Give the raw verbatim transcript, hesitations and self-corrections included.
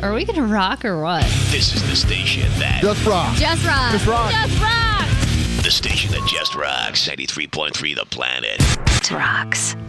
Are we going to rock or what? This is the station that... Just rock. Just rock. Just rock. Just rock. The station that just rocks. ninety-three point three The Planet. Rocks.